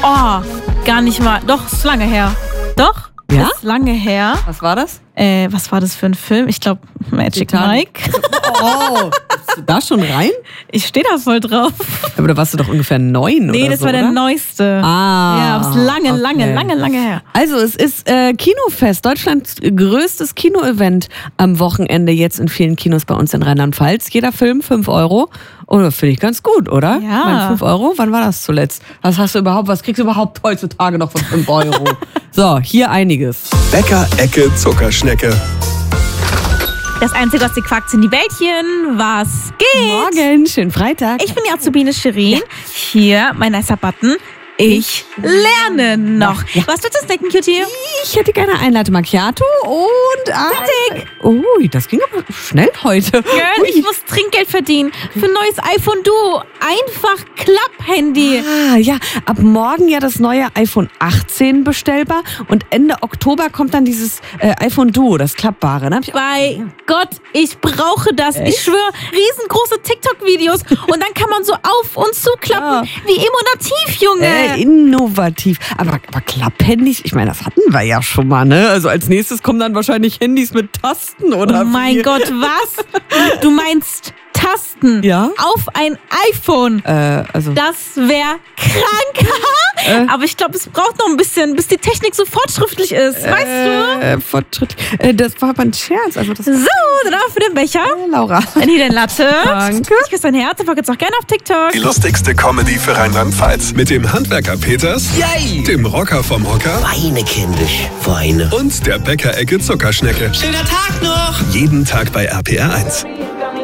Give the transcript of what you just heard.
Oh, gar nicht mal. Doch, ist lange her. Doch? Ja? Ist lange her. Was war das? Was war das für ein Film? Ich glaube, Magic Mike. Oh, bist du da schon rein? Ich stehe da voll drauf. Aber da warst du doch ungefähr 9 Nee, oder das so, war der oder? neueste. Ja, aber es ist lange her. Also es ist Kinofest, Deutschlands größtes Kinoevent am Wochenende jetzt in vielen Kinos bei uns in Rheinland-Pfalz. Jeder Film 5 Euro. Und das finde ich ganz gut, oder? Ja. Ich meine, 5 Euro, wann war das zuletzt? Was kriegst du überhaupt heutzutage noch für 5 Euro? So, hier einiges. Bäcker-Ecke Zuckerschnecke. Das Einzige, was sie quackt, sind die Bällchen. Was geht? Morgen, schönen Freitag. Ich bin die Azubine Shirin. Hier, mein nicer Button. Ich lerne noch. Ja. Was willst du snacken, Cutie? Ich hätte gerne ein Latte Macchiato und Fertig. Ui, das ging aber schnell heute. Girl, ich muss Trinkgeld verdienen. Für ein neues iPhone Duo. Einfach Klapp-Handy. Ah, ja, ab morgen ja das neue iPhone 18 bestellbar und Ende Oktober kommt dann dieses iPhone Duo, das klappbare. Ne? Bei Gott, ich brauche das. Ich schwöre, riesengroße TikTok-Videos. Und dann kann man so auf und zuklappen. Wie emotiv, Junge. Innovativ. Aber Klapphandys, ich meine, das hatten wir ja schon mal, ne? Also als nächstes kommen dann wahrscheinlich Handys mit Tasten, oder? Oh mein Gott, was? Du meinst Tasten Ja? auf ein iPhone? Also. Das wäre krank. Aber ich glaube, es braucht noch ein bisschen, bis die Technik so fortschrittlich ist. Weißt du? Fortschritt. Das war aber ein Scherz. Also das So, dann auch für den Becher. Laura. Dann hier dein Latte. Danke. Ich küsse dein Herz. Folgt jetzt auch gerne auf TikTok. Die lustigste Comedy für Rheinland-Pfalz. Mit dem Handwerker Peters, Yay! dem Rocker vom Hocker Weine, kindisch, weine. und der Bäcker-Ecke Zuckerschnecke. Schöner Tag noch! Jeden Tag bei RPR 1.